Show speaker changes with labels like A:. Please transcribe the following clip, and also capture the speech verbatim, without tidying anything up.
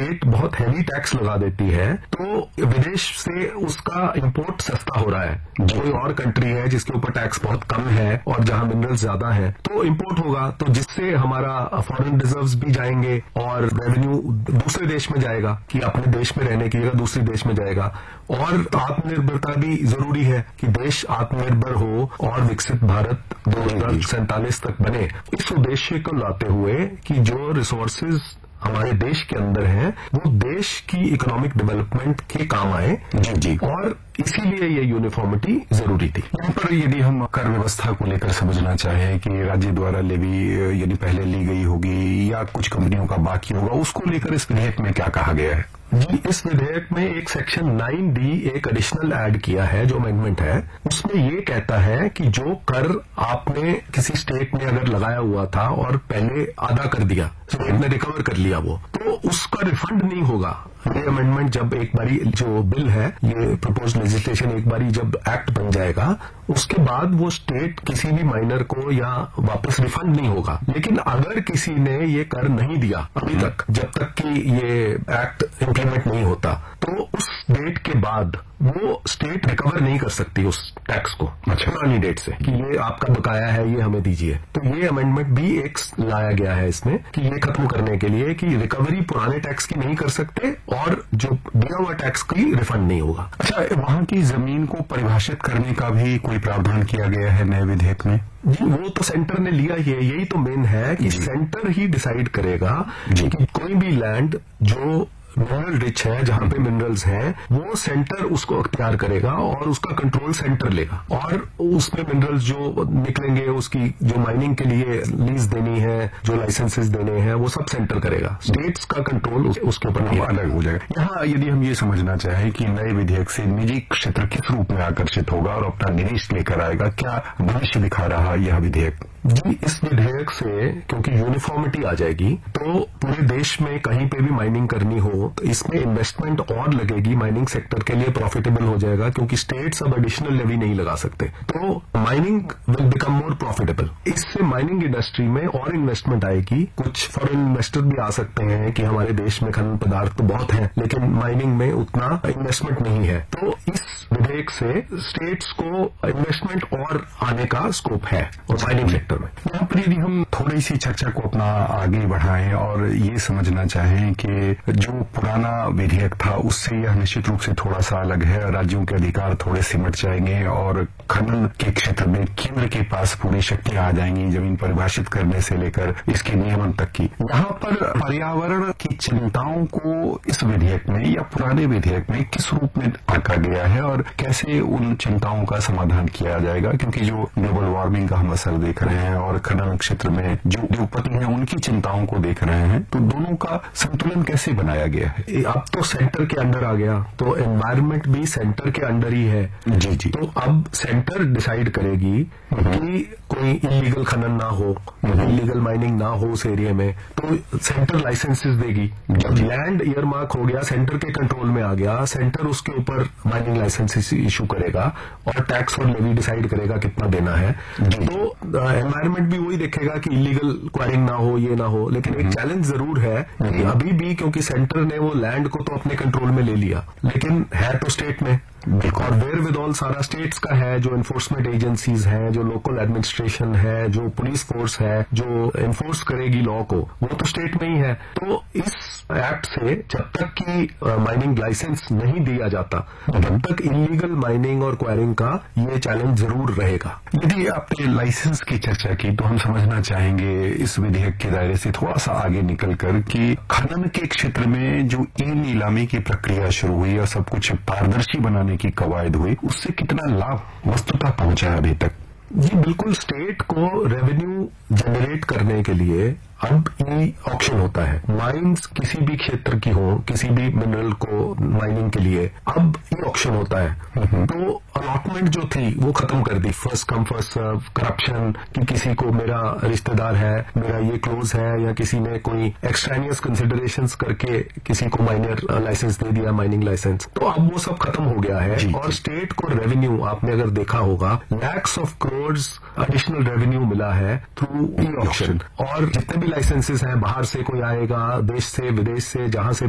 A: State बहुत heavy tax लगा देती है तो विदेश से उसका इंपोर्ट सस्ता हो रहा है। कोई और कंट्री है जिसके ऊपर टैक्स बहुत कम है और जहां मिनरल्स ज्यादा है तो इंपोर्ट होगा, तो जिससे हमारा फॉरेन रिजर्व्स भी जाएंगे और रेवेन्यू दूसरे देश में जाएगा कि अपने देश में रहने की जगह दूसरे देश में जाएगा। और आत्मनिर्भरता भी जरूरी है कि देश आत्मनिर्भर हो और विकसित भारत दो हजार सैंतालीस तक बने। इस उद्देश्य को लाते हुए कि जो रिसोर्सेज हमारे देश के अंदर हैं वो देश की इकोनॉमिक डेवलपमेंट के काम आए जी जी और इसीलिए ये यूनिफॉर्मिटी जरूरी थी।
B: यहाँ पर यदि हम कर व्यवस्था को लेकर समझना चाहें कि राज्य द्वारा लेवी यदि पहले ली गई होगी या कुछ कंपनियों का बाकी होगा, उसको लेकर इस विधेयक में क्या कहा गया है?
A: जी, इस विधेयक में एक सेक्शन नाइन डी एक एडिशनल ऐड किया है जो अमेंडमेंट है, उसमें ये कहता है कि जो कर आपने किसी स्टेट में अगर लगाया हुआ था और पहले आधा कर दिया, स्टेट ने रिकवर कर लिया वो, तो उसका रिफंड नहीं होगा। ये अमेंडमेंट जब एक बारी जो बिल है, ये प्रपोज लेजिस्लेशन एक बारी जब एक्ट बन जाएगा उसके बाद वो स्टेट किसी भी माइनर को या वापस रिफंड नहीं होगा। लेकिन अगर किसी ने ये कर नहीं दिया अभी तक, जब तक कि ये एक्ट इम्प्लीमेंट नहीं होता, तो उस डेट के बाद वो स्टेट रिकवर नहीं कर सकती उस टैक्स को पुरानी डेट से कि ये आपका बकाया है, ये हमें दीजिए। तो ये अमेंडमेंट भी एक लाया गया है इसमें कि ये खत्म करने के लिए कि रिकवरी पुराने टैक्स की नहीं कर सकते और जो दिया हुआ टैक्स की रिफंड नहीं होगा।
B: अच्छा, वहां की जमीन को परिभाषित करने का भी कोई प्रावधान किया गया है नए विधेयक में?
A: जी, वो तो सेंटर ने लिया ही है, यही तो मेन है कि सेंटर ही डिसाइड करेगा कि कोई भी लैंड जो मिनरल रिच है, जहां पे मिनरल्स हैं, वो सेंटर उसको अख्तियार करेगा और उसका कंट्रोल सेंटर लेगा और उसमें मिनरल्स जो निकलेंगे उसकी जो माइनिंग के लिए लीज देनी है, जो लाइसेंसेस देने हैं, वो सब सेंटर करेगा। स्टेट्स का कंट्रोल उस, उसके ऊपर
B: अलग हो जाएगा। यहाँ यदि हम ये समझना चाहें कि नए विधेयक से निजी क्षेत्र किस रूप में आकर्षित होगा और अपना निवेश लेकर आएगा, क्या भविष्य दिखा रहा यह विधेयक?
A: जी, इस विधेयक से क्योंकि यूनिफॉर्मिटी आ जाएगी तो पूरे देश में कहीं पे भी माइनिंग करनी हो तो इसमें इन्वेस्टमेंट और लगेगी, माइनिंग सेक्टर के लिए प्रॉफिटेबल हो जाएगा क्योंकि स्टेट्स अब एडिशनल लेवी नहीं लगा सकते, तो mining will become more profitable. इससे माइनिंग इंडस्ट्री में और इन्वेस्टमेंट आएगी। कुछ फॉरेन इन्वेस्टर भी आ सकते हैं कि हमारे देश में खनन पदार्थ तो बहुत है लेकिन माइनिंग में उतना इन्वेस्टमेंट नहीं है, तो इस विधेयक से स्टेट्स को इन्वेस्टमेंट और आने का स्कोप है और माइनिंग सेक्टर में।
B: यहाँ पर यदि हम थोड़ी सी चर्चा को अपना आगे बढ़ाएं और ये समझना चाहें कि जो पुराना विधेयक था उससे यह निश्चित रूप से थोड़ा सा अलग है, राज्यों के अधिकार थोड़े सिमट जाएंगे और खनन के क्षेत्र में केंद्र के पास पूरी शक्तियां आ जाएंगी, जमीन परिभाषित करने से लेकर इसके नियमन तक की। यहाँ पर पर्यावरण की चिंताओं को इस विधेयक में या पुराने विधेयक में किस रूप में आंका गया है और कैसे उन चिंताओं का समाधान किया जाएगा, क्योंकि जो ग्लोबल वार्मिंग का हम असर देख रहे हैं और खनन क्षेत्र में जो उद्योगपति हैं उनकी चिंताओं को देख रहे हैं, तो दोनों का संतुलन कैसे बनाया गया है?
A: अब तो सेंटर के अंडर आ गया, तो एनवायरनमेंट भी सेंटर के अंडर ही है।
B: जी जी।
A: तो अब सेंटर डिसाइड करेगी कि कोई इलीगल खनन ना हो, इलीगल माइनिंग ना हो उस एरिया में, तो सेंटर लाइसेंसेस देगी। जब लैंड ईयरमार्क हो गया, सेंटर के कंट्रोल में आ गया, सेंटर उसके ऊपर माइनिंग लाइसेंसेस इशू करेगा और टैक्स और लेवी डिसाइड करेगा कितना देना है। तो एनवायरनमेंट भी वही देखेगा कि इलीगल क्वायरिंग ना हो, ये ना हो। लेकिन एक चैलेंज जरूर है कि अभी भी क्योंकि सेंटर ने वो लैंड को तो अपने कंट्रोल में ले लिया लेकिन है तो स्टेट में, और वेयर विद ऑल सारा स्टेट्स का है, जो एनफोर्समेंट एजेंसीज हैं, जो लोकल एडमिनिस्ट्रेशन है, जो पुलिस फोर्स है, जो एनफोर्स करेगी लॉ को, वो तो स्टेट में ही है। तो इस एक्ट से जब तक कि माइनिंग लाइसेंस नहीं दिया जाता तब तक इलीगल माइनिंग और क्वायरिंग का ये चैलेंज जरूर रहेगा।
B: यदि आपने लाइसेंस की चर्चा की तो हम समझना चाहेंगे इस विधेयक के दायरे से थोड़ा सा आगे निकलकर कि खनन के क्षेत्र में जो ई नीलामी की प्रक्रिया शुरू हुई और सब कुछ पारदर्शी बनाने की कवायद हुई, उससे कितना लाभ वस्तुतः पहुंचा है अभी तक?
A: जी बिल्कुल, स्टेट को रेवेन्यू जनरेट करने के लिए अब ई ऑक्शन होता है। माइंस किसी भी क्षेत्र की हो, किसी भी मिनरल को माइनिंग के लिए अब ई ऑक्शन होता है। तो अलॉटमेंट जो थी वो खत्म कर दी, first come first serve, corruption कि किसी को मेरा रिश्तेदार है, मेरा ये क्लोज है, या किसी ने कोई एक्सट्रेनियस कंसिडरेशंस करके किसी को माइनर लाइसेंस दे दिया, माइनिंग लाइसेंस, तो अब वो सब खत्म हो गया है। और स्टेट को रेवेन्यू, आपने अगर देखा होगा, lakhs of crore additional revenue मिला है थ्रू ई ऑक्शन। और जितने भी लाइसेंसेस हैं, बाहर से कोई आएगा, देश से विदेश से, जहां से